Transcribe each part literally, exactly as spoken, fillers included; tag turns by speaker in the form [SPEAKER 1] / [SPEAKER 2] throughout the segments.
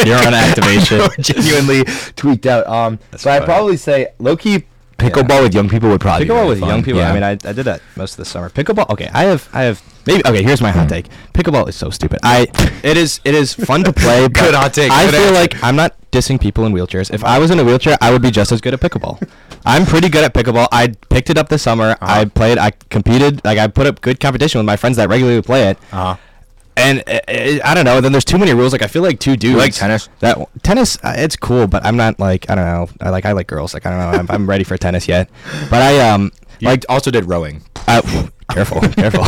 [SPEAKER 1] You're on activation.
[SPEAKER 2] Genuinely tweaked out. Um,
[SPEAKER 1] That's
[SPEAKER 2] but I'd
[SPEAKER 1] funny.
[SPEAKER 2] probably say low-key pickleball
[SPEAKER 1] Yeah.
[SPEAKER 2] with young people would probably be
[SPEAKER 1] Pickleball
[SPEAKER 2] really
[SPEAKER 1] with
[SPEAKER 2] fun.
[SPEAKER 1] young people.
[SPEAKER 2] Yeah.
[SPEAKER 1] I mean, I, I did that most of the summer. Pickleball. Okay, I have I have maybe. Okay, here's my hot
[SPEAKER 2] Mm.
[SPEAKER 1] take. Pickleball is so stupid. I it is it is fun to play. But
[SPEAKER 2] Good hot take.
[SPEAKER 1] I
[SPEAKER 2] Good
[SPEAKER 1] feel
[SPEAKER 2] answer.
[SPEAKER 1] like I'm not dissing people in wheelchairs. If I was in a wheelchair, I would be just as good at pickleball. I'm pretty good at pickleball. I picked it up this summer.
[SPEAKER 2] Uh-huh.
[SPEAKER 1] I played. I competed. Like I put up good competition with my friends that regularly play it.
[SPEAKER 2] Uh-huh.
[SPEAKER 1] And uh, uh, I don't know. Then there's too many rules. Like I feel like two dudes.
[SPEAKER 2] like tennis?
[SPEAKER 1] That tennis, uh, it's cool, but I'm not like I don't know. I like I like girls. Like I don't know. I'm, I'm ready for tennis yet. But I um
[SPEAKER 2] You
[SPEAKER 1] like
[SPEAKER 2] also did rowing.
[SPEAKER 1] uh, careful, careful.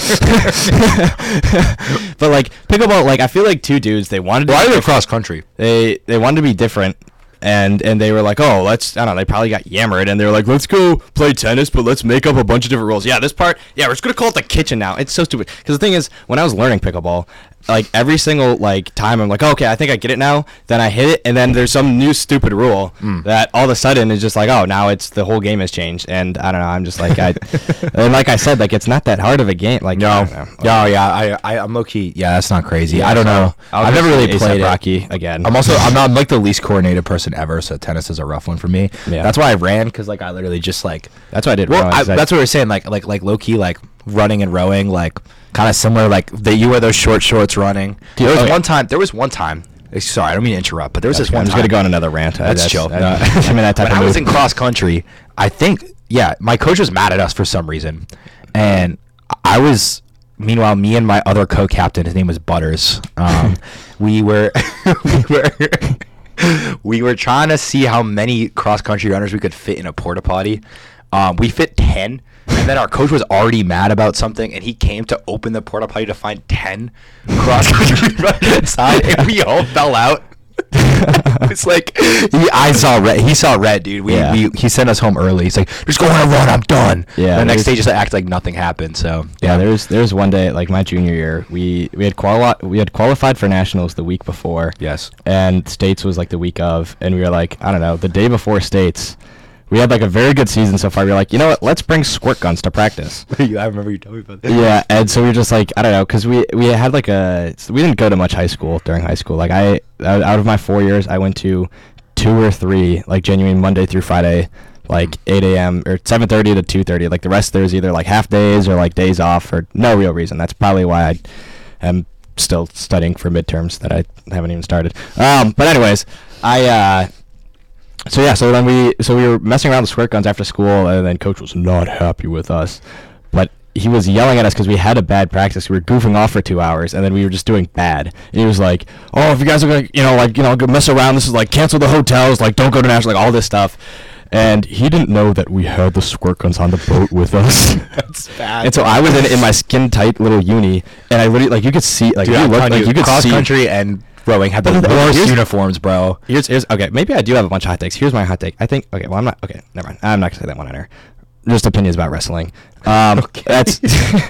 [SPEAKER 1] But like pickleball, like I feel like two dudes. They wanted to
[SPEAKER 2] Well, I
[SPEAKER 1] be
[SPEAKER 2] did
[SPEAKER 1] different.
[SPEAKER 2] cross country.
[SPEAKER 1] They they wanted to be different. And and they were like, oh, let's I don't know. They probably got yammered, and they were like, let's go play tennis, but let's make up a bunch of different rules. Yeah, this part. Yeah, we're just gonna call it the kitchen now. It's so stupid. Because the thing is, when I was learning pickleball, like every single like time, I'm like, oh, okay, I think I get it now. Then I hit it, and then there's some new stupid rule
[SPEAKER 2] Mm.
[SPEAKER 1] that all of a sudden is just like, oh, now it's the whole game has changed. And I don't know. I'm just like, I, and like I said, like it's not that hard of a game. Like
[SPEAKER 2] No,
[SPEAKER 1] I don't know.
[SPEAKER 2] no, yeah, I, I, I'm low key. Yeah, that's not crazy.
[SPEAKER 1] Yeah,
[SPEAKER 2] I don't
[SPEAKER 1] so
[SPEAKER 2] know.
[SPEAKER 1] I'll
[SPEAKER 2] I've
[SPEAKER 1] just
[SPEAKER 2] never really
[SPEAKER 1] say
[SPEAKER 2] played
[SPEAKER 1] A$AP
[SPEAKER 2] it.
[SPEAKER 1] Rocky again.
[SPEAKER 2] I'm also, I'm not I'm like the least coordinated person ever, so tennis is a rough one for me.
[SPEAKER 1] Yeah.
[SPEAKER 2] That's why I ran, because like I literally just like.
[SPEAKER 1] That's what I did.
[SPEAKER 2] Well,
[SPEAKER 1] rowing,
[SPEAKER 2] I,
[SPEAKER 1] 'cause I-
[SPEAKER 2] that's what we're saying. Like, like, like low key, like running and rowing, like kind of similar. Like that, you wear those short shorts running.
[SPEAKER 1] Dude,
[SPEAKER 2] there was
[SPEAKER 1] okay.
[SPEAKER 2] one time. There was one time. eh, Sorry, I don't mean to interrupt, but there was this
[SPEAKER 1] Okay,
[SPEAKER 2] one
[SPEAKER 1] I'm just
[SPEAKER 2] time.
[SPEAKER 1] gonna go on another rant. I-
[SPEAKER 2] That's chill.
[SPEAKER 1] I,
[SPEAKER 2] No.
[SPEAKER 1] I'm in that type
[SPEAKER 2] when
[SPEAKER 1] of
[SPEAKER 2] I was
[SPEAKER 1] mood.
[SPEAKER 2] in cross country, I think, yeah, my coach was mad at us for some reason, and I was. Meanwhile, me and my other co-captain, his name was Butters. Um, we were, we were, we were trying to see how many cross country runners we could fit in a porta potty. Um, we fit ten, and then our coach was already mad about something, and he came to open the porta potty to find ten cross country runners inside, and we all fell out. It's like he, I saw red. He saw red, dude. We,
[SPEAKER 1] Yeah.
[SPEAKER 2] we he sent us home early. He's like, "Just go on a run. I'm done."
[SPEAKER 1] Yeah,
[SPEAKER 2] The next
[SPEAKER 1] there's-
[SPEAKER 2] day, just act like nothing happened. So
[SPEAKER 1] Yeah, there's there's one day like my junior year, we we had quali- we had qualified for nationals the week before.
[SPEAKER 2] Yes.
[SPEAKER 1] And states was like the week of, and we were like, I don't know, the day before states, we had like a very good season so far. We were like, you know what? Let's bring squirt guns to practice.
[SPEAKER 2] I remember you telling me about that.
[SPEAKER 1] Yeah, and so we were just like, I don't know, because we we had like a we didn't go to much high school during high school. Like I out out of my four years, I went to two or three like genuine Monday through Friday, like eight a.m. or seven thirty to two thirty. Like the rest there's either like half days or like days off for no real reason. That's probably why I am still studying for midterms that I haven't even started. Um, but anyways, I. Uh, So yeah, so then we so we were messing around with squirt guns after school, and then coach was not happy with us, but he was yelling at us because we had a bad practice. We were goofing off for two hours, and then we were just doing bad. And he was like, "Oh, if you guys are gonna, you know, like you know, go mess around, this is like cancel the hotels, like don't go to national, like all this stuff." And he didn't know that we had the squirt guns on the boat with us.
[SPEAKER 2] That's bad.
[SPEAKER 1] And so I was in in my skin tight little uni, and I literally like you could see like
[SPEAKER 2] Dude,
[SPEAKER 1] if you
[SPEAKER 2] I'm
[SPEAKER 1] look,
[SPEAKER 2] telling
[SPEAKER 1] like
[SPEAKER 2] you,
[SPEAKER 1] you could
[SPEAKER 2] cross
[SPEAKER 1] see.
[SPEAKER 2] country and rowing had the
[SPEAKER 1] But
[SPEAKER 2] worst
[SPEAKER 1] here's-
[SPEAKER 2] uniforms, bro.
[SPEAKER 1] Here's here's okay. Maybe I do have a bunch of hot takes. Here's my hot take. I think okay. Well, I'm not okay. Never mind. I'm not gonna say that one on air. Just opinions about wrestling. Um,
[SPEAKER 2] Okay.
[SPEAKER 1] That's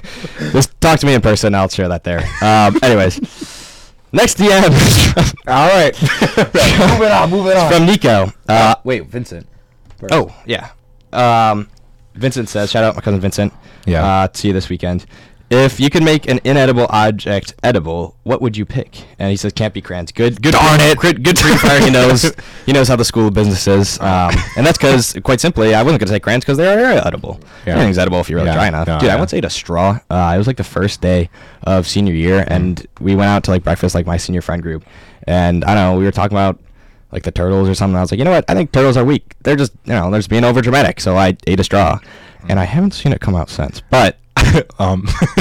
[SPEAKER 1] just talk to me in person. I'll share that there. Um, anyways, next D M
[SPEAKER 2] All right. moving on, moving on.
[SPEAKER 1] from Nico. Uh,
[SPEAKER 2] wait, Vincent. first.
[SPEAKER 1] oh yeah. Um, Vincent says, shout out my cousin Vincent.
[SPEAKER 2] Yeah.
[SPEAKER 1] Uh, see you this weekend. If you could make an inedible object edible, what would you pick? And he says, can't be crayons. Good, good.
[SPEAKER 2] Darn it.
[SPEAKER 1] Good, good free fire. He knows. He knows how the school of business is. Um, and that's because, quite simply, I wasn't gonna say crayons because they are edible.
[SPEAKER 2] Yeah.
[SPEAKER 1] Anything's edible if you're really
[SPEAKER 2] Yeah.
[SPEAKER 1] dry enough.
[SPEAKER 2] No,
[SPEAKER 1] Dude, I
[SPEAKER 2] yeah.
[SPEAKER 1] once ate a straw. Uh, it was like the first day of senior year, and we went out to like breakfast, like my senior friend group, and I don't know, we were talking about like the turtles or something. I was like, you know what? I think turtles are weak. They're just, you know, they're just being over dramatic. So I ate a straw, and I haven't seen it come out since. But
[SPEAKER 2] um,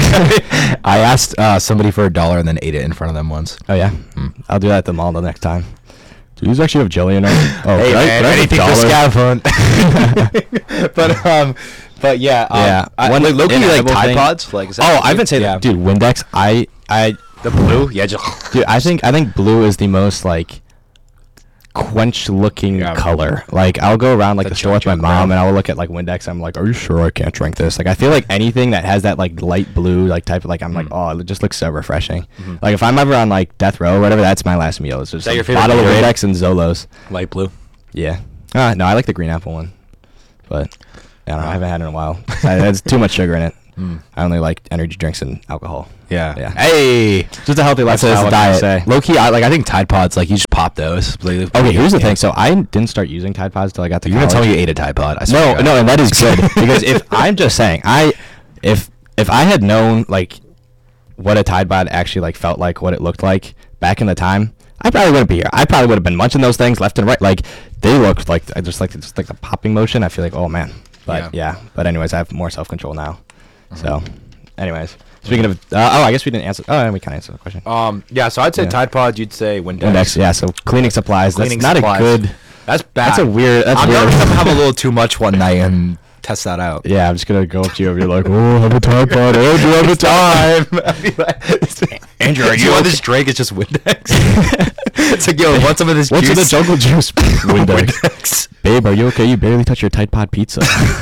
[SPEAKER 2] I asked uh, somebody for a dollar and then ate it in front of them once.
[SPEAKER 1] oh yeah, I'll do that at the mall the next time. Do these actually have jelly in it? Oh,
[SPEAKER 2] Hey
[SPEAKER 1] could I-
[SPEAKER 2] man,
[SPEAKER 1] could I have a
[SPEAKER 2] anything for
[SPEAKER 1] dollar?
[SPEAKER 2] scav hunt. But um, but yeah, um,
[SPEAKER 1] Yeah,
[SPEAKER 2] I,
[SPEAKER 1] one
[SPEAKER 2] like low key like
[SPEAKER 1] inedible
[SPEAKER 2] Tide
[SPEAKER 1] thing-
[SPEAKER 2] Pods, like is that
[SPEAKER 1] Oh,
[SPEAKER 2] what
[SPEAKER 1] I've
[SPEAKER 2] you-
[SPEAKER 1] been saying
[SPEAKER 2] yeah.
[SPEAKER 1] that, dude. Windex. I, I,
[SPEAKER 2] The blue, yeah, just
[SPEAKER 1] dude. I think I think blue is the most like quench-looking
[SPEAKER 2] Yeah.
[SPEAKER 1] color. Like I'll go around like
[SPEAKER 2] The
[SPEAKER 1] the store with
[SPEAKER 2] junk
[SPEAKER 1] my
[SPEAKER 2] junk
[SPEAKER 1] mom,
[SPEAKER 2] brown.
[SPEAKER 1] and I'll look at like Windex. I'm like, are you sure I can't drink this? Like I feel like anything that has that like light blue like type of like I'm like,
[SPEAKER 2] Mm.
[SPEAKER 1] oh, it just looks so refreshing.
[SPEAKER 2] Mhm.
[SPEAKER 1] Like if I'm ever on like death row or whatever, that's my last meal. It's just
[SPEAKER 2] that
[SPEAKER 1] a
[SPEAKER 2] your favorite
[SPEAKER 1] bottle of
[SPEAKER 2] Gatorade?
[SPEAKER 1] Windex and Zolos.
[SPEAKER 2] light blue.
[SPEAKER 1] Yeah. Uh, no, I like the green apple one, but I don't know. I haven't had it in a while. I, there's too much sugar in it.
[SPEAKER 2] Mm.
[SPEAKER 1] I only like energy drinks and alcohol.
[SPEAKER 2] Yeah.
[SPEAKER 1] Yeah.
[SPEAKER 2] Hey.
[SPEAKER 1] Just a healthy
[SPEAKER 2] That's a,
[SPEAKER 1] lifestyle.
[SPEAKER 2] that's a
[SPEAKER 1] what can I
[SPEAKER 2] diet.
[SPEAKER 1] say?
[SPEAKER 2] Low key, I like. I think Tide Pods. Like you just pop those. Like,
[SPEAKER 1] Okay, here's the
[SPEAKER 2] yeah.
[SPEAKER 1] thing. So I didn't start using Tide Pods till I got to
[SPEAKER 2] You're gonna
[SPEAKER 1] college.
[SPEAKER 2] tell me you ate a Tide Pod? I swear
[SPEAKER 1] No,
[SPEAKER 2] to God.
[SPEAKER 1] no, and that is good because if I'm just saying, I if if I had known like what a Tide Pod actually like felt like, what it looked like back in the time, I probably wouldn't be here. I probably would have been munching those things left and right. Like they looked like I just like just like the popping motion. I feel like, oh man. But yeah.
[SPEAKER 2] Yeah.
[SPEAKER 1] But anyways, I have more self control now. So, anyways, speaking of, uh, oh, I guess we didn't answer. Oh, we kind of answered the question.
[SPEAKER 2] Um. Yeah. So I'd say
[SPEAKER 1] Yeah.
[SPEAKER 2] Tide Pods. You'd say Windex.
[SPEAKER 1] Index, yeah. So cleaning supplies.
[SPEAKER 2] Cleaning
[SPEAKER 1] that's not
[SPEAKER 2] supplies.
[SPEAKER 1] a good.
[SPEAKER 2] That's bad.
[SPEAKER 1] That's a weird. That's
[SPEAKER 2] I'm
[SPEAKER 1] weird.
[SPEAKER 2] gonna have a little too much one night and test that out.
[SPEAKER 1] Yeah, I'm just gonna go up to you and be like, "Oh, have a Tide Pod. Oh, do you have a time?"
[SPEAKER 2] Andrew, are you on this drink? It's just Windex. It's like, yo, want some of this
[SPEAKER 1] What's
[SPEAKER 2] juice?
[SPEAKER 1] in the jungle juice? Windex.
[SPEAKER 2] Windex.
[SPEAKER 1] Babe, are you okay? You barely touch your Tide Pod pizza.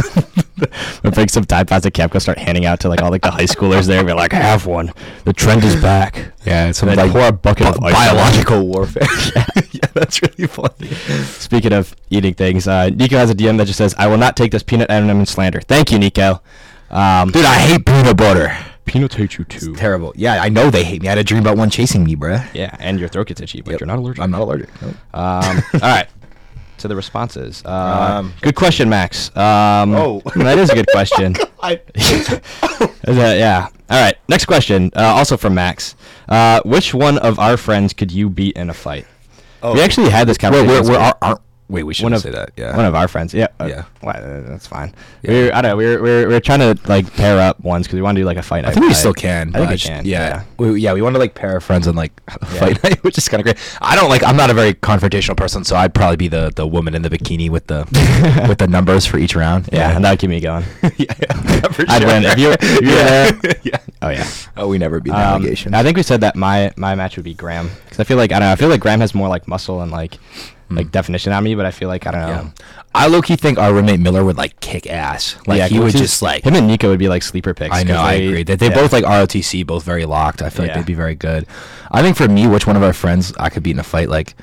[SPEAKER 1] I bring some Tide Pods at camp, go start handing out to like all like the high schoolers there. Be like, have one. The trend is back.
[SPEAKER 2] Yeah, it's some
[SPEAKER 1] And then
[SPEAKER 2] like
[SPEAKER 1] pour a bucket of
[SPEAKER 2] bi-
[SPEAKER 1] ice
[SPEAKER 2] biological warfare. Yeah, that's really funny.
[SPEAKER 1] Speaking of eating things, uh, Nico has a D M that just says, "I will not take this peanut M and M slander." Thank you, Nico. Um,
[SPEAKER 2] Dude, I hate peanut butter.
[SPEAKER 1] peanuts hate you too.
[SPEAKER 2] Terrible. Yeah, I know they hate me. I had a dream about one chasing me, bruh.
[SPEAKER 1] Yeah, and your throat gets itchy, but
[SPEAKER 2] Yep.
[SPEAKER 1] you're not allergic.
[SPEAKER 2] I'm not allergic. Nope.
[SPEAKER 1] Um, all right. To the responses. Uh,
[SPEAKER 2] Um,
[SPEAKER 1] good question, Max. Um,
[SPEAKER 2] Oh.
[SPEAKER 1] that is a good question.
[SPEAKER 2] I,
[SPEAKER 1] Is that- yeah. All right. Next question. Uh, also from Max. Uh, which one of our friends could you beat in a fight?
[SPEAKER 2] Oh.
[SPEAKER 1] We actually had this
[SPEAKER 2] Wait,
[SPEAKER 1] conversation.
[SPEAKER 2] we're, we're,
[SPEAKER 1] with
[SPEAKER 2] our, our, wait, we
[SPEAKER 1] one
[SPEAKER 2] shouldn't
[SPEAKER 1] of
[SPEAKER 2] say that. Yeah.
[SPEAKER 1] one of our friends. Yeah. Uh,
[SPEAKER 2] Yeah.
[SPEAKER 1] Well, uh, that's fine.
[SPEAKER 2] Yeah.
[SPEAKER 1] We were, I don't know. We were, we were, we were trying to like pair up ones because we want to do like a fight night.
[SPEAKER 2] I think we
[SPEAKER 1] fight.
[SPEAKER 2] still can.
[SPEAKER 1] I think
[SPEAKER 2] but
[SPEAKER 1] we
[SPEAKER 2] just-
[SPEAKER 1] can.
[SPEAKER 2] Yeah.
[SPEAKER 1] Yeah.
[SPEAKER 2] We, yeah, we want to like pair of friends and like fight night, which is kind of great. I don't like. I'm not a very confrontational person, so I'd probably be the the woman in the bikini with the with the numbers for each round.
[SPEAKER 1] Yeah, and that would keep me going.
[SPEAKER 2] yeah, yeah, for
[SPEAKER 1] I'd
[SPEAKER 2] sure.
[SPEAKER 1] win if you. If you were
[SPEAKER 2] yeah.
[SPEAKER 1] there.
[SPEAKER 2] yeah.
[SPEAKER 1] Oh yeah.
[SPEAKER 2] Oh, we never beat
[SPEAKER 1] Um,
[SPEAKER 2] navigation.
[SPEAKER 1] I think we said that my my match would be Graham because I feel like I don't know. I feel like Graham has more like muscle and like like definition on me, but I feel like I don't know.
[SPEAKER 2] Yeah. I low key think our roommate Miller would like kick ass. Like
[SPEAKER 1] Yeah,
[SPEAKER 2] he
[SPEAKER 1] 'cause
[SPEAKER 2] would
[SPEAKER 1] he's-
[SPEAKER 2] just like.
[SPEAKER 1] him and Nico would be like sleeper picks.
[SPEAKER 2] I
[SPEAKER 1] 'cause
[SPEAKER 2] know. I
[SPEAKER 1] they-
[SPEAKER 2] agree. They, they
[SPEAKER 1] yeah.
[SPEAKER 2] both like R O T C, both very locked. I feel like
[SPEAKER 1] Yeah.
[SPEAKER 2] they'd be very good. I think for me, which one of our friends I could beat in a fight, like.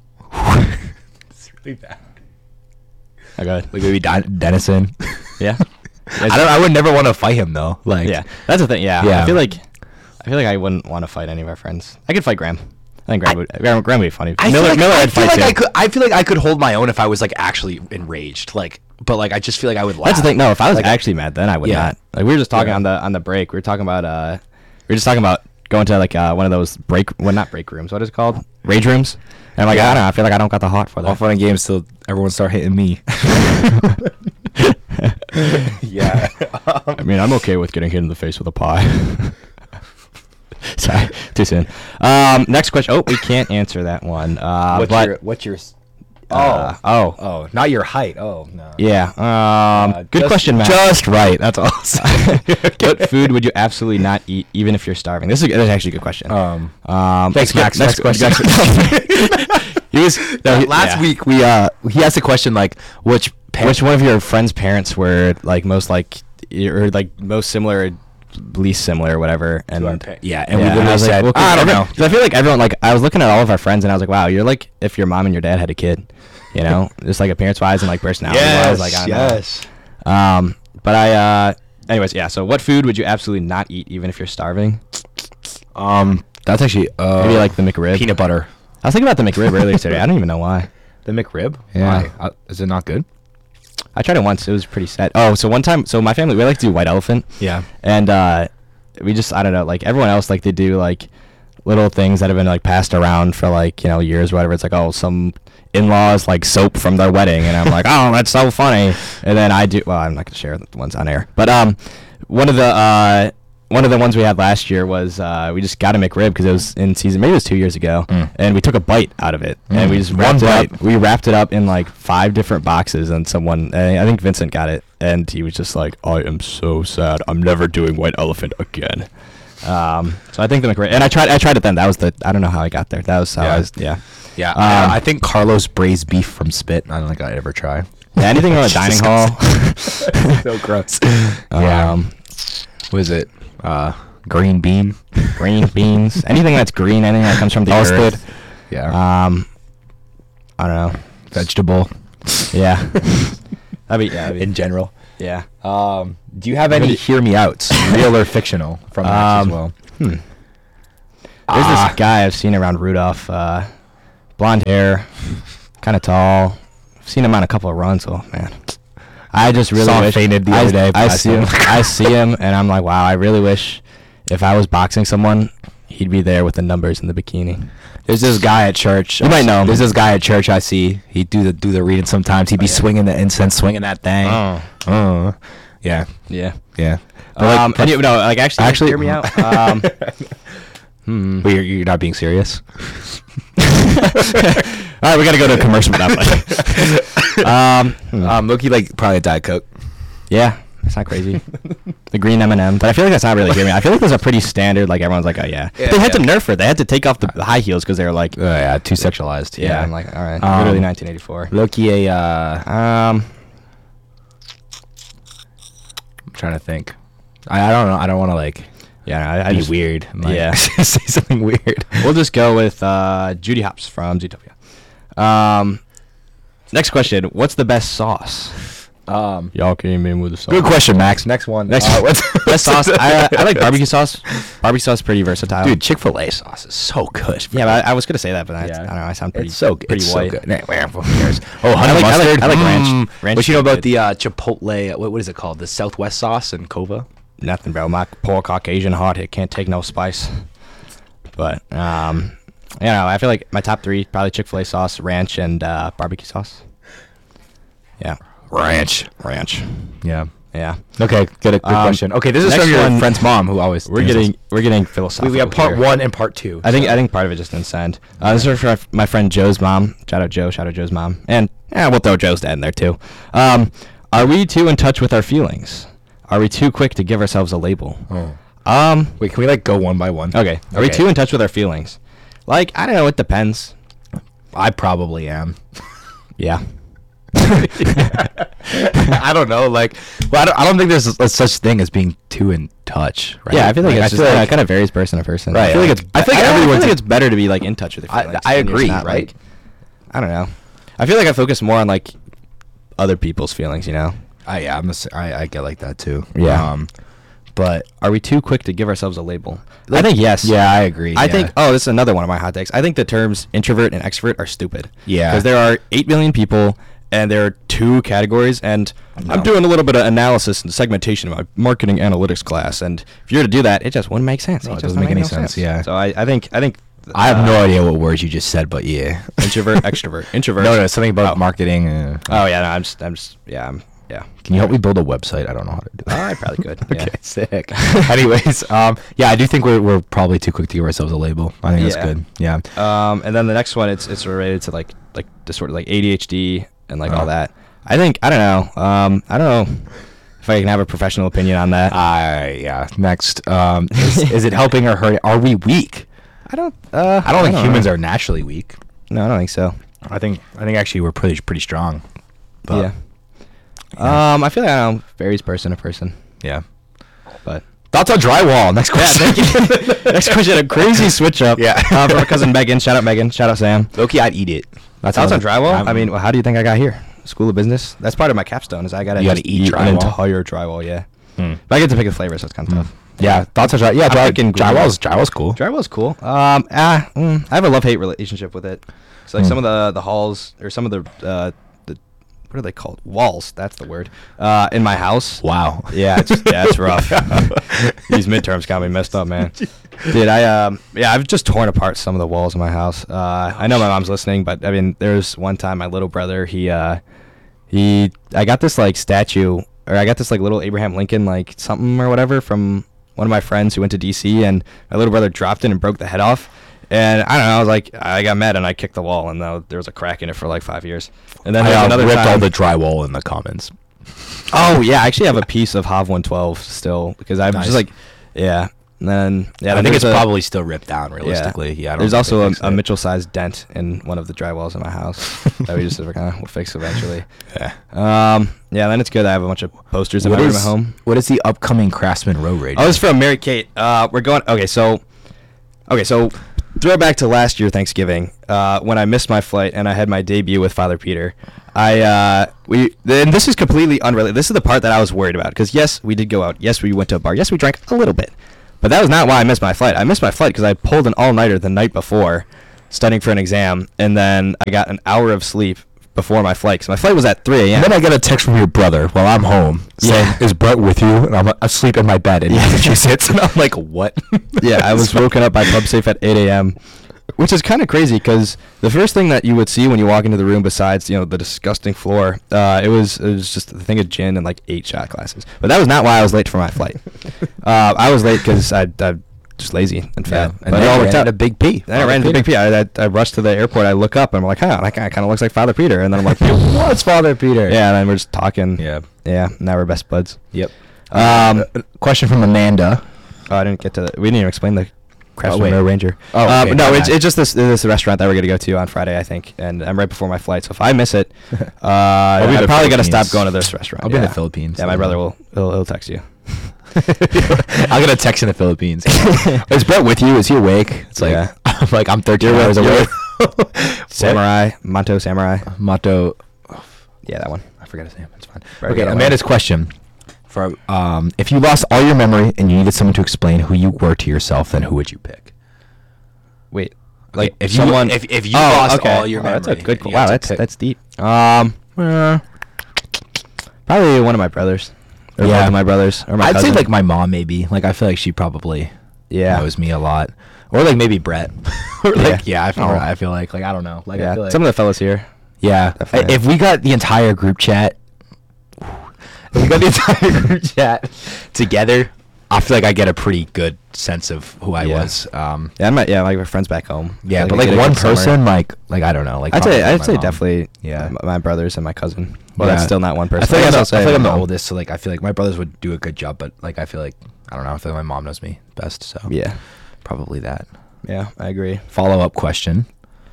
[SPEAKER 2] It's really bad.
[SPEAKER 1] Oh, God.
[SPEAKER 2] Like maybe Den- Dennison.
[SPEAKER 1] Yeah.
[SPEAKER 2] I don't. I would never want to fight him though. Like.
[SPEAKER 1] Yeah, that's the thing. Yeah,
[SPEAKER 2] Yeah.
[SPEAKER 1] I feel like I feel like I wouldn't want to fight any of our friends. I could fight Graham. I think Graham would. Graham, Graham would be funny.
[SPEAKER 2] I
[SPEAKER 1] Miller,
[SPEAKER 2] feel like,
[SPEAKER 1] Miller,
[SPEAKER 2] I
[SPEAKER 1] I'd
[SPEAKER 2] feel
[SPEAKER 1] fight
[SPEAKER 2] like I
[SPEAKER 1] too.
[SPEAKER 2] could. I feel like I could hold my own if I was like actually enraged. Like, but like I just feel like I would laugh.
[SPEAKER 1] That's the thing. No, if I was
[SPEAKER 2] Like,
[SPEAKER 1] actually mad, then I would
[SPEAKER 2] Yeah.
[SPEAKER 1] not. Like we were just talking
[SPEAKER 2] Yeah.
[SPEAKER 1] on the on the break. We were talking about uh, we were just talking about going to like uh one of those break, well not break rooms. What is it called? Rage rooms. And I'm like,
[SPEAKER 2] Yeah.
[SPEAKER 1] I don't know. I feel like I don't got the heart for
[SPEAKER 2] all
[SPEAKER 1] that.
[SPEAKER 2] fun and games till everyone start hitting me. yeah.
[SPEAKER 1] I mean, I'm okay with getting hit in the face with a pie. Sorry, too soon. Um, next question. Oh, we can't answer that one. Uh,
[SPEAKER 2] what's
[SPEAKER 1] but
[SPEAKER 2] your? What's your? s-
[SPEAKER 1] uh,
[SPEAKER 2] Oh.
[SPEAKER 1] oh,
[SPEAKER 2] Oh, not your height. Oh no.
[SPEAKER 1] yeah. Um,
[SPEAKER 2] Uh,
[SPEAKER 1] good
[SPEAKER 2] just-
[SPEAKER 1] question, Matt.
[SPEAKER 2] Just right. That's all.
[SPEAKER 1] What food would you absolutely not eat, even if you're starving? This is, this is actually a good question.
[SPEAKER 2] Um.
[SPEAKER 1] Um,
[SPEAKER 2] Thanks,
[SPEAKER 1] let's
[SPEAKER 2] Max.
[SPEAKER 1] get-
[SPEAKER 2] Next
[SPEAKER 1] next-
[SPEAKER 2] question.
[SPEAKER 1] he was no, he-
[SPEAKER 2] last
[SPEAKER 1] yeah.
[SPEAKER 2] week we uh he asked a question like which pa-
[SPEAKER 1] Which one of your friends' parents were like most like or like most similar, or least similar, or whatever? And
[SPEAKER 2] our pa- yeah, and we
[SPEAKER 1] I
[SPEAKER 2] literally
[SPEAKER 1] was like,
[SPEAKER 2] said,
[SPEAKER 1] well, 'cause
[SPEAKER 2] I don't
[SPEAKER 1] everyone-
[SPEAKER 2] know.
[SPEAKER 1] 'cause I feel like everyone like I was looking at all of our friends and I was like, wow, you're like if your mom and your dad had a kid, you know, just like appearance wise and like personality wise. Like I don't
[SPEAKER 2] yes.
[SPEAKER 1] know. Um, but I uh, anyways, yeah. So what food would you absolutely not eat, even if you're starving?
[SPEAKER 2] Um, that's actually uh
[SPEAKER 1] Maybe like the McRib.
[SPEAKER 2] peanut butter.
[SPEAKER 1] I was thinking about the McRib earlier today. I don't even know why.
[SPEAKER 2] The McRib.
[SPEAKER 1] Yeah.
[SPEAKER 2] Why? Uh, is it not good?
[SPEAKER 1] I tried it once. It was pretty sad. Oh, so one time, so my family, we like to do white elephant.
[SPEAKER 2] Yeah.
[SPEAKER 1] And uh, we just, I don't know, like everyone else, like they do like little things that have been like passed around for like, you know, years or whatever. It's like, oh, some in-laws like soap from their wedding. And I'm like, oh, that's so funny. And then I do, well, I'm not going to share the ones on air. But um, one of the, uh, one of the ones we had last year was uh, we just got a McRib because it was in season. Maybe it was two years ago,
[SPEAKER 2] Mm.
[SPEAKER 1] and we took a bite out of it, and we
[SPEAKER 2] Mm.
[SPEAKER 1] just
[SPEAKER 2] One
[SPEAKER 1] wrapped it
[SPEAKER 2] bite.
[SPEAKER 1] up. We wrapped it up in like five different boxes, and someone, and I think Vincent got it, and he was just like, "I am so sad. I'm never doing white elephant again." Um, so I think the McRib, and I tried. I tried it then. That was the. I don't know how I got there. That was how
[SPEAKER 2] Yeah.
[SPEAKER 1] I was. Yeah.
[SPEAKER 2] Yeah.
[SPEAKER 1] Um,
[SPEAKER 2] I, I think Carlos braised beef from Spit. I don't think I'd ever try.
[SPEAKER 1] Yeah, anything on a dining hall.
[SPEAKER 2] So gross. Yeah.
[SPEAKER 1] Um,
[SPEAKER 2] What is it? Uh, green bean.
[SPEAKER 1] green beans. Anything that's green. Anything that comes from the
[SPEAKER 2] Toasted.
[SPEAKER 1] earth.
[SPEAKER 2] Yeah.
[SPEAKER 1] Um, I don't know.
[SPEAKER 2] Vegetable.
[SPEAKER 1] Yeah. That'd be, yeah. That'd be,
[SPEAKER 2] In general.
[SPEAKER 1] Yeah.
[SPEAKER 2] Um, do you have any
[SPEAKER 1] Really-
[SPEAKER 2] hear me outs, real or fictional, from Max as
[SPEAKER 1] Um,
[SPEAKER 2] well?
[SPEAKER 1] Hmm. There's
[SPEAKER 2] Ah.
[SPEAKER 1] this guy I've seen around Rudolph. Uh, blonde hair, kind of tall. I've seen him on a couple of runs. Oh man, I just really
[SPEAKER 2] Saw him
[SPEAKER 1] wish.
[SPEAKER 2] fainted the
[SPEAKER 1] I,
[SPEAKER 2] other day,
[SPEAKER 1] I
[SPEAKER 2] passed
[SPEAKER 1] see him.
[SPEAKER 2] him.
[SPEAKER 1] I see him, and I'm like, wow. I really wish if I was boxing someone, he'd be there with the numbers in the bikini.
[SPEAKER 2] There's this guy at church.
[SPEAKER 1] You might know him.
[SPEAKER 2] There's this guy at church I see. He'd do the do the reading sometimes. He'd be
[SPEAKER 1] Oh, yeah.
[SPEAKER 2] swinging the incense, swinging that thing.
[SPEAKER 1] Oh.
[SPEAKER 2] Uh, yeah,
[SPEAKER 1] Yeah.
[SPEAKER 2] yeah. But like,
[SPEAKER 1] Um.
[SPEAKER 2] pref-
[SPEAKER 1] and you- no. Like actually,
[SPEAKER 2] actually-
[SPEAKER 1] hear me out. Um. hmm.
[SPEAKER 2] Wait, you're, you're not being serious?
[SPEAKER 1] All right, we gotta go to a commercial with that one. um. hmm.
[SPEAKER 2] Um, Loki like probably a Diet Coke.
[SPEAKER 1] Yeah, it's not crazy. The green M and M, but I feel like that's not really hearing me. I feel like those are pretty standard. Like everyone's like, oh yeah.
[SPEAKER 2] Yeah,
[SPEAKER 1] they had
[SPEAKER 2] yeah.
[SPEAKER 1] to nerf it. They had to take off the, the high heels because they were like,
[SPEAKER 2] Oh yeah, too sexualized.
[SPEAKER 1] yeah.
[SPEAKER 2] Yeah,
[SPEAKER 1] I'm like, all right,
[SPEAKER 2] Um,
[SPEAKER 1] literally nineteen eighty-four.
[SPEAKER 2] Loki a. Uh,
[SPEAKER 1] Um,
[SPEAKER 2] I'm trying to think. I, I don't know. I don't want to like
[SPEAKER 1] yeah, I, I
[SPEAKER 2] be
[SPEAKER 1] just,
[SPEAKER 2] weird. and, like,
[SPEAKER 1] yeah.
[SPEAKER 2] say something weird.
[SPEAKER 1] We'll just go with uh, Judy Hopps from Zootopia. Um, next question: what's the best sauce?
[SPEAKER 2] Um,
[SPEAKER 1] Y'all came in with the sauce.
[SPEAKER 2] good question, Max. Next one.
[SPEAKER 1] Next
[SPEAKER 2] Uh,
[SPEAKER 1] one.
[SPEAKER 2] what's
[SPEAKER 1] Best sauce. I, I like barbecue sauce. Barbecue sauce is pretty versatile.
[SPEAKER 2] Dude, Chick-fil-A sauce is so good.
[SPEAKER 1] Yeah, but I, I was gonna say that, but I,
[SPEAKER 2] Yeah.
[SPEAKER 1] I don't know. I sound pretty
[SPEAKER 2] It's so good.
[SPEAKER 1] pretty
[SPEAKER 2] It's
[SPEAKER 1] white.
[SPEAKER 2] so good. Nah, well, who cares? Oh, honey
[SPEAKER 1] I like- I like-
[SPEAKER 2] mustard.
[SPEAKER 1] I like ranch.
[SPEAKER 2] Mm.
[SPEAKER 1] Ranch
[SPEAKER 2] What you know
[SPEAKER 1] is
[SPEAKER 2] about
[SPEAKER 1] good.
[SPEAKER 2] the uh, Chipotle? What, what is it called? The Southwest sauce in Cova.
[SPEAKER 1] Nothing, bro. My poor Caucasian heart, it can't take no spice. But um, you know, I feel like my top three probably Chick-fil-A sauce, ranch, and uh, barbecue sauce. Yeah,
[SPEAKER 2] Ranch.
[SPEAKER 1] ranch.
[SPEAKER 2] Yeah.
[SPEAKER 1] Yeah,
[SPEAKER 2] Okay. Good. Good
[SPEAKER 1] Um,
[SPEAKER 2] question. Okay, this is
[SPEAKER 1] next
[SPEAKER 2] from your
[SPEAKER 1] one-
[SPEAKER 2] friend's mom, who always.
[SPEAKER 1] we're
[SPEAKER 2] answers.
[SPEAKER 1] getting we're getting
[SPEAKER 2] We,
[SPEAKER 1] philosophical.
[SPEAKER 2] we have part
[SPEAKER 1] here.
[SPEAKER 2] one and part two.
[SPEAKER 1] I think
[SPEAKER 2] so-
[SPEAKER 1] I think part of it just didn't send. Uh, this is for my friend Joe's mom. Shout out Joe. Shout out Joe's mom. And yeah, we'll throw Joe's dad in there too. Um, are we too in touch with our feelings? Are we too quick to give ourselves a label?
[SPEAKER 2] Oh.
[SPEAKER 1] Um.
[SPEAKER 2] Wait, can we like go one by one?
[SPEAKER 1] Okay. Are we
[SPEAKER 2] Okay.
[SPEAKER 1] too in touch with our feelings? Like, I don't know. It depends.
[SPEAKER 2] I probably am.
[SPEAKER 1] Yeah.
[SPEAKER 2] I don't know. Like, well, I don't, I don't think there's a, such thing as being too in touch. Right?
[SPEAKER 1] Yeah, I feel like, it's
[SPEAKER 2] I
[SPEAKER 1] just,
[SPEAKER 2] feel
[SPEAKER 1] yeah,
[SPEAKER 2] like-
[SPEAKER 1] it kind of varies person to person.
[SPEAKER 2] Right,
[SPEAKER 1] I feel like
[SPEAKER 2] like,
[SPEAKER 1] it's.
[SPEAKER 2] I think
[SPEAKER 1] I, I
[SPEAKER 2] everyone's-
[SPEAKER 1] feel like it's better to be like in touch with your
[SPEAKER 2] I-
[SPEAKER 1] feelings.
[SPEAKER 2] I
[SPEAKER 1] and you're
[SPEAKER 2] agree,
[SPEAKER 1] not,
[SPEAKER 2] right?
[SPEAKER 1] Like, I don't know. I feel like I focus more on like other people's feelings. You know.
[SPEAKER 2] I yeah, I'm the, s- I I get like that too.
[SPEAKER 1] Yeah.
[SPEAKER 2] Um, but
[SPEAKER 1] Are we too quick to give ourselves a label? I think yes.
[SPEAKER 2] yeah, I agree.
[SPEAKER 1] I
[SPEAKER 2] yeah.
[SPEAKER 1] think. Oh, this is another one of my hot takes. I think the terms introvert and extrovert are stupid.
[SPEAKER 2] Yeah.
[SPEAKER 1] Because there are eight billion people, and there are two categories. And
[SPEAKER 2] No.
[SPEAKER 1] I'm doing a little bit of analysis and segmentation in my marketing analytics class. And if you were to do that, it just wouldn't make sense.
[SPEAKER 2] No, it
[SPEAKER 1] just
[SPEAKER 2] doesn't
[SPEAKER 1] don't
[SPEAKER 2] make any
[SPEAKER 1] no
[SPEAKER 2] sense, yeah.
[SPEAKER 1] So I, I think I think.
[SPEAKER 2] I have
[SPEAKER 1] uh,
[SPEAKER 2] no idea what words you just said, but yeah.
[SPEAKER 1] Introvert, extrovert, introvert.
[SPEAKER 2] No, no, something about
[SPEAKER 1] Oh.
[SPEAKER 2] marketing. Uh,
[SPEAKER 1] Oh yeah, no, I'm just, I'm just, yeah, I'm, yeah.
[SPEAKER 2] Can you help me build a website? I don't know how to do
[SPEAKER 1] Oh,
[SPEAKER 2] it.
[SPEAKER 1] I probably could.
[SPEAKER 2] Okay,
[SPEAKER 1] Yeah.
[SPEAKER 2] sick. Anyways, um, yeah, I do think we're we're probably too quick to give ourselves a label. I think that's
[SPEAKER 1] Yeah.
[SPEAKER 2] good. Yeah.
[SPEAKER 1] Um, and then the next one, it's it's related to like like the sort of like A D H D and like
[SPEAKER 2] Uh-huh.
[SPEAKER 1] all that. I think I don't know. Um, I don't know if I can have a professional opinion on that.
[SPEAKER 2] I yeah. Next, um, is, is it helping or hurting? Are we weak?
[SPEAKER 1] I don't. Uh,
[SPEAKER 2] I don't think humans
[SPEAKER 1] know.
[SPEAKER 2] are naturally weak.
[SPEAKER 1] No, I don't think so.
[SPEAKER 2] I think I think actually we're pretty pretty strong. But,
[SPEAKER 1] yeah.
[SPEAKER 2] yeah.
[SPEAKER 1] Um, I feel like I don't know, varies person to person,
[SPEAKER 2] Yeah.
[SPEAKER 1] but.
[SPEAKER 2] Thoughts on drywall? Next question.
[SPEAKER 1] thank you. Next question, a crazy switch up.
[SPEAKER 2] Yeah.
[SPEAKER 1] uh, from my cousin Megan. Shout out Megan. Shout out Sam.
[SPEAKER 2] Loki, I'd eat it. That's
[SPEAKER 1] Thoughts on
[SPEAKER 2] another-
[SPEAKER 1] drywall?
[SPEAKER 2] I'm-
[SPEAKER 1] I mean, well, how do you think I got here? School of Business. That's part of my capstone. Is I gotta
[SPEAKER 2] You gotta
[SPEAKER 1] just
[SPEAKER 2] eat
[SPEAKER 1] an
[SPEAKER 2] drywall?
[SPEAKER 1] entire drywall. Yeah.
[SPEAKER 2] Hmm.
[SPEAKER 1] But I get to pick the flavor, so it's kind of tough.
[SPEAKER 2] Yeah, thoughts on drywall? Yeah,
[SPEAKER 1] I'm
[SPEAKER 2] dry,
[SPEAKER 1] thinking
[SPEAKER 2] drywall's drywall's cool.
[SPEAKER 1] Drywall's cool. Um, ah, mm, I have a love-hate relationship with it. So like
[SPEAKER 2] Hmm.
[SPEAKER 1] some of the the halls or some of the uh the what are they called? Walls. That's the word. Uh, in my house.
[SPEAKER 2] Wow.
[SPEAKER 1] Yeah, it's yeah, it's rough. These midterms got me messed up, man. Dude, I um yeah, I've just torn apart some of the walls in my house. Uh, I know my mom's listening, but I mean, there's one time my little brother, he uh he I got this like statue or I got this like little Abraham Lincoln like something or whatever from one of my friends who went to D C, and my little brother dropped it and broke the head off. And I don't know, I was like, I got mad and I kicked the wall, and uh, there was a crack in it for like five years. And then
[SPEAKER 2] I
[SPEAKER 1] there's
[SPEAKER 2] uh,
[SPEAKER 1] another
[SPEAKER 2] ripped
[SPEAKER 1] time.
[SPEAKER 2] all the drywall in the comments.
[SPEAKER 1] Oh yeah, I actually have a piece of Hav one twelve still because I'm
[SPEAKER 2] Nice.
[SPEAKER 1] just like, yeah. And then yeah,
[SPEAKER 2] I
[SPEAKER 1] then
[SPEAKER 2] think it's
[SPEAKER 1] there's a-
[SPEAKER 2] probably still ripped down. Realistically, yeah. I don't
[SPEAKER 1] there's
[SPEAKER 2] think
[SPEAKER 1] also
[SPEAKER 2] they
[SPEAKER 1] a,
[SPEAKER 2] fixed
[SPEAKER 1] a
[SPEAKER 2] it.
[SPEAKER 1] Mitchell-sized dent in one of the drywalls in my house that we just kind of will fix eventually.
[SPEAKER 2] Yeah.
[SPEAKER 1] Um, yeah, then it's good. I have a bunch of posters in
[SPEAKER 2] What
[SPEAKER 1] my room
[SPEAKER 2] is
[SPEAKER 1] at home.
[SPEAKER 2] what is the upcoming Craftsman Row raid?
[SPEAKER 1] Oh, this is from Mary Kate. Uh, we're going. Okay, so, okay, so throwback to last year Thanksgiving, uh, when I missed my flight and I had my debut with Father Peter. I uh, we and this is completely unrelated. This is the part that I was worried about because yes, we did go out. Yes, we went to a bar. Yes, we drank a little bit, but that was not why I missed my flight. I missed my flight because I pulled an all-nighter the night before, studying for an exam, and then I got an hour of sleep before my flight because my flight was at three a.m.
[SPEAKER 2] And then I get a text from your brother while I'm home saying,
[SPEAKER 1] Yeah.
[SPEAKER 2] "Is Brett with you?" And I'm asleep in my bed in
[SPEAKER 1] Yeah.
[SPEAKER 2] Massachusetts, and I'm like, "What?"
[SPEAKER 1] Yeah, I was woken up by PubSafe at eight a.m., which is kind of crazy because the first thing that you would see when you walk into the room, besides you know the disgusting floor, uh, it was it was just a thing of gin and like eight shot glasses. But that was not why I was late for my flight. uh, I was late because I I just lazy and fat.
[SPEAKER 2] And
[SPEAKER 1] but
[SPEAKER 2] then
[SPEAKER 1] it all
[SPEAKER 2] you
[SPEAKER 1] worked
[SPEAKER 2] ran
[SPEAKER 1] out.
[SPEAKER 2] into Big P.
[SPEAKER 1] Then I ran into Big P. I, I, I rushed to the airport. I look up and I'm like, huh, that guy kind of looks like Father Peter. And then I'm like,
[SPEAKER 2] What's Father Peter?
[SPEAKER 1] yeah. And then we're just talking.
[SPEAKER 2] Yeah.
[SPEAKER 1] Yeah. Now we're best buds.
[SPEAKER 2] Yep.
[SPEAKER 1] Um,
[SPEAKER 2] Uh, question from Amanda.
[SPEAKER 1] Oh, I didn't get to that. We didn't even explain the Craftsman
[SPEAKER 2] wait.
[SPEAKER 1] Road Ranger.
[SPEAKER 2] Oh,
[SPEAKER 1] uh,
[SPEAKER 2] okay,
[SPEAKER 1] but no,
[SPEAKER 2] my
[SPEAKER 1] it's,
[SPEAKER 2] bad.
[SPEAKER 1] it's just this this restaurant that we're gonna go to on Friday, I think, and I'm right before my flight. So if I miss it, uh,
[SPEAKER 2] be in
[SPEAKER 1] I
[SPEAKER 2] the
[SPEAKER 1] probably gotta stop
[SPEAKER 2] Philippines.
[SPEAKER 1] going to this restaurant.
[SPEAKER 2] I'll be in
[SPEAKER 1] yeah.
[SPEAKER 2] the Philippines.
[SPEAKER 1] Yeah, my brother will he'll, he'll text you.
[SPEAKER 2] I'll get a text in the Philippines. Is Brett with you? Is he awake? It's like,
[SPEAKER 1] Yeah.
[SPEAKER 2] I'm like I'm thirteen
[SPEAKER 1] You're
[SPEAKER 2] hours
[SPEAKER 1] with-
[SPEAKER 2] away.
[SPEAKER 1] Samurai, Monto Samurai.
[SPEAKER 2] Mato.
[SPEAKER 1] Yeah, that one.
[SPEAKER 2] I forgot his name. It's fine.
[SPEAKER 1] Very
[SPEAKER 2] Okay,
[SPEAKER 1] good one.
[SPEAKER 2] Amanda's question. For um, if you lost all your memory and you needed someone to explain who you were to yourself, then who would you pick?
[SPEAKER 1] Wait,
[SPEAKER 2] Like,
[SPEAKER 1] like
[SPEAKER 2] if you-
[SPEAKER 1] someone
[SPEAKER 2] if- if you
[SPEAKER 1] oh,
[SPEAKER 2] lost
[SPEAKER 1] okay.
[SPEAKER 2] all your
[SPEAKER 1] Oh, that's a
[SPEAKER 2] memory
[SPEAKER 1] good.
[SPEAKER 2] and
[SPEAKER 1] qu-
[SPEAKER 2] you
[SPEAKER 1] Wow,
[SPEAKER 2] had to
[SPEAKER 1] that's
[SPEAKER 2] pick-
[SPEAKER 1] that's deep. Um, uh, probably one of my brothers. Or
[SPEAKER 2] Yeah.
[SPEAKER 1] both of my brothers. Or my
[SPEAKER 2] I'd
[SPEAKER 1] cousin.
[SPEAKER 2] say like my mom maybe. Like I feel like she probably
[SPEAKER 1] yeah.
[SPEAKER 2] knows me a lot, or like maybe Brett. Or
[SPEAKER 1] Yeah.
[SPEAKER 2] like yeah, I feel
[SPEAKER 1] Oh.
[SPEAKER 2] I feel like like I don't know. Like I
[SPEAKER 1] yeah.
[SPEAKER 2] feel like,
[SPEAKER 1] Some of the fellas here.
[SPEAKER 2] yeah.
[SPEAKER 1] Definitely.
[SPEAKER 2] If we got the entire group chat, if we got the entire group chat together, I feel like I get a pretty good sense of who I
[SPEAKER 1] Yeah.
[SPEAKER 2] was. Um,
[SPEAKER 1] Yeah, I'm yeah, like my friends back home.
[SPEAKER 2] yeah,
[SPEAKER 1] Like,
[SPEAKER 2] but
[SPEAKER 1] I
[SPEAKER 2] like
[SPEAKER 1] get a
[SPEAKER 2] one
[SPEAKER 1] good summer.
[SPEAKER 2] person, like like I don't know. Like
[SPEAKER 1] I'd
[SPEAKER 2] probably
[SPEAKER 1] say I'd
[SPEAKER 2] my
[SPEAKER 1] say
[SPEAKER 2] mom.
[SPEAKER 1] definitely
[SPEAKER 2] Yeah.
[SPEAKER 1] m- my brothers and my cousin. Well,
[SPEAKER 2] Yeah.
[SPEAKER 1] that's still not one person.
[SPEAKER 2] I feel like, I'm,
[SPEAKER 1] I'd
[SPEAKER 2] the,
[SPEAKER 1] also
[SPEAKER 2] I
[SPEAKER 1] say
[SPEAKER 2] feel like I'm
[SPEAKER 1] my
[SPEAKER 2] the
[SPEAKER 1] mom.
[SPEAKER 2] oldest, so like I feel like my brothers would do a good job, but like I feel like I don't know. I feel like my mom knows me best, so
[SPEAKER 1] Yeah,
[SPEAKER 2] probably that.
[SPEAKER 1] yeah, I agree.
[SPEAKER 2] Follow up question.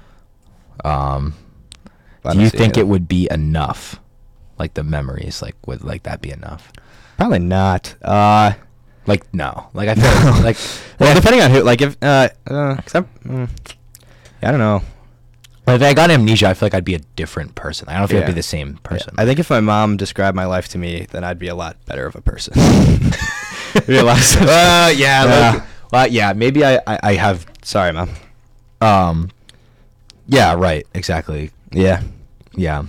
[SPEAKER 2] Um,
[SPEAKER 1] I
[SPEAKER 2] do
[SPEAKER 1] don't
[SPEAKER 2] you
[SPEAKER 1] see
[SPEAKER 2] think
[SPEAKER 1] any-
[SPEAKER 2] it would be enough? Like the memories, like would like that be enough?
[SPEAKER 1] Probably not. Uh,
[SPEAKER 2] Like no, like I feel like, like
[SPEAKER 1] well, depending on who. Like if uh, uh 'cause I'm, mm, yeah, I don't know.
[SPEAKER 2] if I got amnesia, I feel like I'd be a different person. I don't feel like I'd
[SPEAKER 1] Yeah.
[SPEAKER 2] be the same person.
[SPEAKER 1] I think if my mom described my life to me, then I'd be a lot better of a person. Realize.
[SPEAKER 2] uh, yeah,
[SPEAKER 1] Yeah.
[SPEAKER 2] like, well, yeah, maybe I, I, I have,
[SPEAKER 1] Sorry, mom.
[SPEAKER 2] um, yeah, right, exactly,
[SPEAKER 1] Yeah.
[SPEAKER 2] yeah,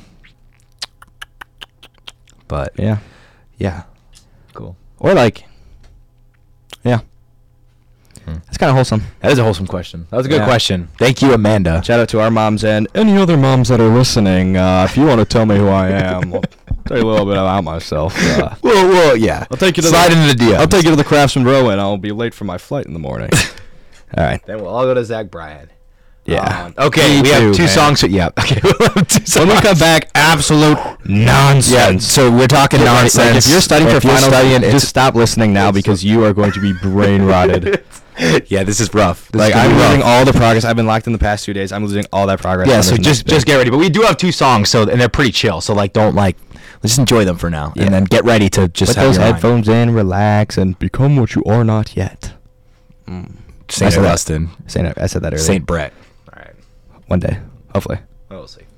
[SPEAKER 2] but
[SPEAKER 1] Yeah.
[SPEAKER 2] yeah, cool.
[SPEAKER 1] Or like. Yeah.
[SPEAKER 2] Hmm.
[SPEAKER 1] That's kind of wholesome.
[SPEAKER 2] That is a wholesome question. That was a good
[SPEAKER 1] Yeah.
[SPEAKER 2] question. Thank you, Amanda.
[SPEAKER 1] Shout out to our moms and any other moms that are listening. Uh, if you want to tell me who I am, I'll tell you a little bit about myself. Uh,
[SPEAKER 2] Well, well, yeah.
[SPEAKER 1] I'll take you to
[SPEAKER 2] Slide
[SPEAKER 1] the,
[SPEAKER 2] into the D Ms.
[SPEAKER 1] I'll take you to the Craftsman Row and I'll be late for my flight in the morning. All right.
[SPEAKER 2] Then we'll all go to Zach Bryan.
[SPEAKER 1] Yeah.
[SPEAKER 2] Um, okay,
[SPEAKER 1] Me
[SPEAKER 2] we have
[SPEAKER 1] too,
[SPEAKER 2] two
[SPEAKER 1] man.
[SPEAKER 2] songs. For, yeah. Okay. we'll have two
[SPEAKER 1] When we
[SPEAKER 2] songs.
[SPEAKER 1] come back, absolute nonsense.
[SPEAKER 2] Yeah. So we're talking
[SPEAKER 1] Get ready.
[SPEAKER 2] nonsense.
[SPEAKER 1] Like, if you're studying
[SPEAKER 2] If
[SPEAKER 1] for
[SPEAKER 2] you're
[SPEAKER 1] finals,
[SPEAKER 2] studying,
[SPEAKER 1] just
[SPEAKER 2] it's-
[SPEAKER 1] stop listening now because you are going to be brain rotted.
[SPEAKER 2] yeah, this is rough. This
[SPEAKER 1] Like
[SPEAKER 2] is gonna
[SPEAKER 1] I'm
[SPEAKER 2] be rough.
[SPEAKER 1] losing all the progress. I've been locked in the past two days. I'm losing all that progress.
[SPEAKER 2] Yeah,
[SPEAKER 1] on
[SPEAKER 2] so
[SPEAKER 1] this
[SPEAKER 2] just
[SPEAKER 1] next
[SPEAKER 2] just
[SPEAKER 1] bit.
[SPEAKER 2] get ready. But we do have two songs, so and they're pretty chill. So like, don't like, just enjoy them for now,
[SPEAKER 1] Yeah.
[SPEAKER 2] and then get ready to just
[SPEAKER 1] Put
[SPEAKER 2] have
[SPEAKER 1] those
[SPEAKER 2] your mind.
[SPEAKER 1] headphones in, relax, and become what you are not yet. Mm. I
[SPEAKER 2] Saint
[SPEAKER 1] said that-
[SPEAKER 2] Augustine,
[SPEAKER 1] Saint, I said that earlier.
[SPEAKER 2] Saint Brett. All right,
[SPEAKER 1] One day, hopefully.
[SPEAKER 2] we'll see.